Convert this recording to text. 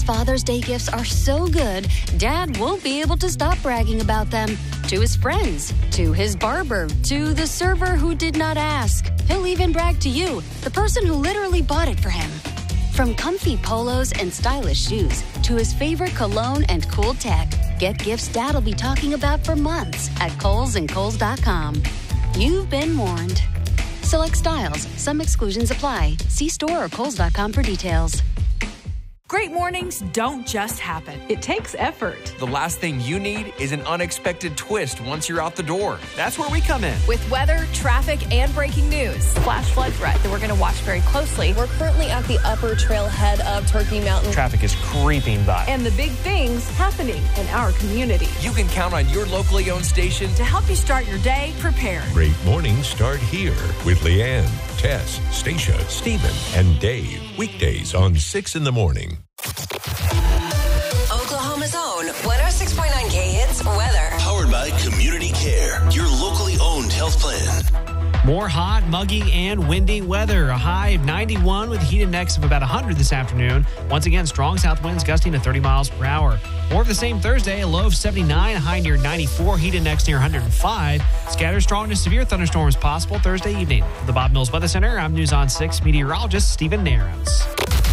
Father's Day gifts are so good, Dad won't be able to stop bragging about them. To his friends, to his barber, to the server who did not ask. He'll even brag to you, the person who literally bought it for him. From comfy polos and stylish shoes to his favorite cologne and cool tech, get gifts Dad'll be talking about for months at Kohl's and Kohl's.com. You've been warned. Select styles. Some exclusions apply. See store or Kohl's.com for details. Great mornings don't just happen. It takes effort. The last thing you need is an unexpected twist once you're out the door. That's where we come in. With weather, traffic, and breaking news. Flash flood threat that we're going to watch very closely. We're currently at the upper trailhead of Turkey Mountain. Traffic is creeping by. And the big things happening in our community. You can count on your locally owned station to help you start your day prepared. Great mornings start here with Leanne, Tess, Stacia, Stephen, and Dave. Weekdays on 6 in the morning. Oklahoma's own 106.9 K Hits weather. Powered by Community Care, your locally owned health plan. More hot, muggy, and windy weather. A high of 91 with a heat index of about 100 this afternoon. Once again, strong south winds gusting to 30 miles per hour. More of the same Thursday, a low of 79, a high near 94, heat index near 105. Scattered strong to severe thunderstorms possible Thursday evening. From the Bob Mills Weather Center, I'm News on 6 meteorologist Stephen Narrows.